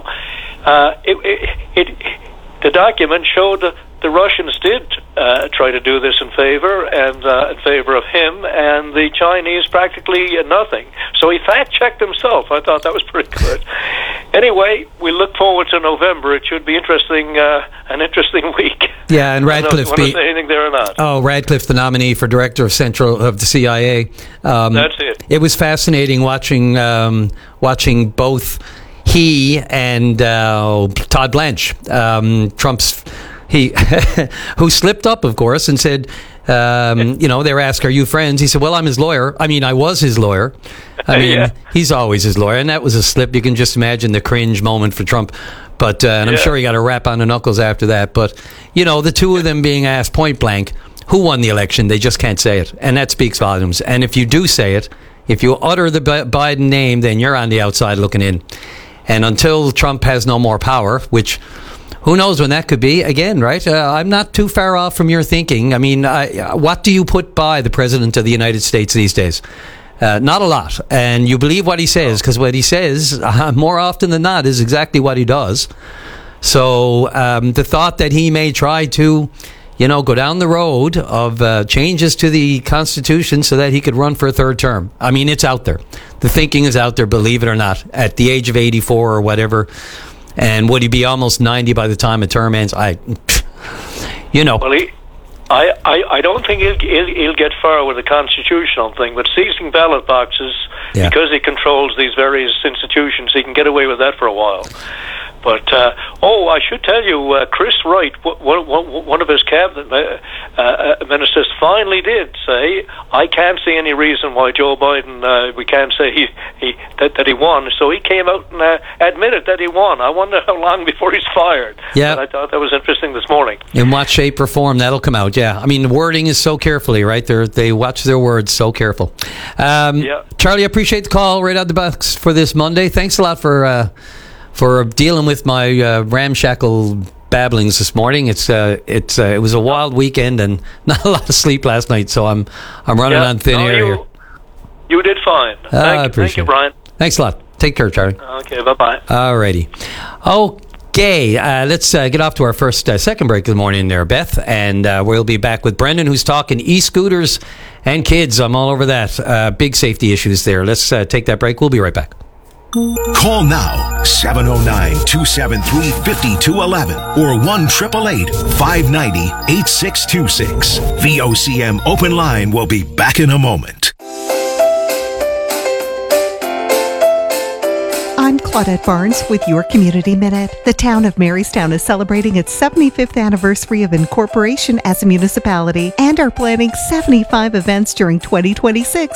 The document showed the Russians did try to do this in favor of him, and the Chinese practically nothing. So he fact-checked himself. I thought that was pretty good. Anyway, we look forward to November. It should be interesting, an interesting week. Yeah, and Radcliffe. Want to say anything there or not? Oh, Radcliffe, the nominee for director of the CIA. That's it. It was fascinating watching both he and Todd Blanche, Trump's. Who slipped up, of course, and said, they were asked, are you friends? He said, well, I'm his lawyer. I mean, I was his lawyer. I mean, he's always his lawyer. And that was a slip. You can just imagine the cringe moment for Trump. But, and I'm sure he got a rap on the knuckles after that. But, the two of them being asked point blank, who won the election? They just can't say it. And that speaks volumes. And if you do say it, if you utter the Biden name, then you're on the outside looking in. And until Trump has no more power, which... who knows when that could be? Again, right? I'm not too far off from your thinking. I mean, what do you put by the President of the United States these days? Not a lot. And you believe what he says, because what he says, more often than not, is exactly what he does. So the thought that he may try to, go down the road of changes to the Constitution so that he could run for a third term. I mean, it's out there. The thinking is out there, believe it or not. At the age of 84 or whatever... and would he be almost 90 by the time a term ends? Well, I don't think he'll get far with the constitutional thing, but seizing ballot boxes, because he controls these various institutions, he can get away with that for a while. But, I should tell you, Chris Wright, one of his cabinet ministers, finally did say, I can't see any reason why Joe Biden, we can't say that he won. So he came out and admitted that he won. I wonder how long before he's fired. Yeah. And I thought that was interesting this morning. In what shape or form that'll come out, yeah. I mean, the wording is so carefully, right? They watch their words so careful. Charlie, I appreciate the call right out the box for this Monday. Thanks a lot for dealing with my ramshackle babblings this morning. It was a wild weekend and not a lot of sleep last night, so I'm running on thin air here. You did fine. Thank you, Brian. Thanks a lot. Take care, Charlie. Okay, bye-bye. Alrighty. Okay, let's get off to our second break of the morning there, Beth. And we'll be back with Brendan, who's talking e-scooters and kids. I'm all over that. Big safety issues there. Let's take that break. We'll be right back. Call now, 709-273-5211 or 1-888-590-8626. VOCM Open Line will be back in a moment. I'm Claudette Barnes with your Community Minute. The town of Marystown is celebrating its 75th anniversary of incorporation as a municipality and are planning 75 events during 2026